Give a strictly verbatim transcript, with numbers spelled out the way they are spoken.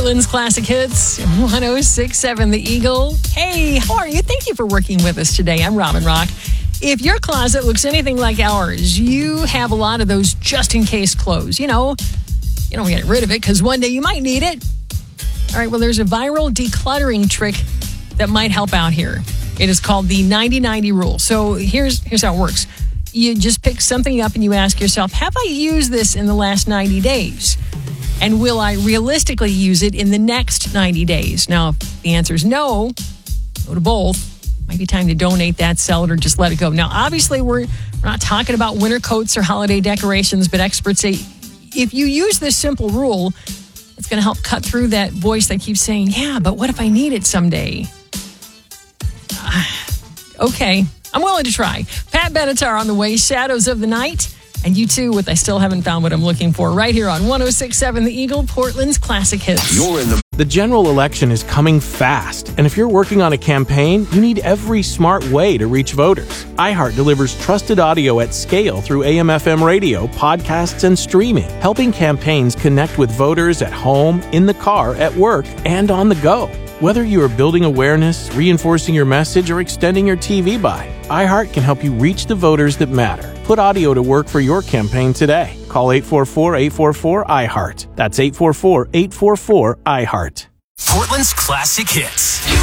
Portland's Classic Hits, one oh six point seven The Eagle. Hey, how are you? Thank you for working with us today. I'm Robin Rock. If your closet looks anything like ours, you have a lot of those just-in-case clothes. You know, you don't get rid of it because one day you might need it. All right, well, there's a viral decluttering trick that might help out here. It is called the ninety ninety rule. So here's here's how it works. You just pick something up and you ask yourself, have I used this in the last ninety days? And will I realistically use it in the next ninety days? Now, if the answer is no, go to both. Might be time to donate that, sell it, or just let it go. Now, obviously, we're, we're not talking about winter coats or holiday decorations, but experts say if you use this simple rule, it's going to help cut through that voice that keeps saying, yeah, but what if I need it someday? Uh, okay, I'm willing to try. Pat Benatar on the way, Shadows of the Night. And you too with I Still Haven't Found What I'm Looking For right here on one oh six point seven The Eagle, Portland's Classic Hits. You're in the... The general election is coming fast, and if you're working on a campaign, you need every smart way to reach voters. iHeart delivers trusted audio at scale through A M F M radio, podcasts, and streaming, helping campaigns connect with voters at home, in the car, at work, and on the go. Whether you are building awareness, reinforcing your message, or extending your T V buy, iHeart can help you reach the voters that matter. Put audio to work for your campaign today. Call eight four four, eight four four, I heart. That's eight four four, eight four four, I heart. Portland's Classic Hits.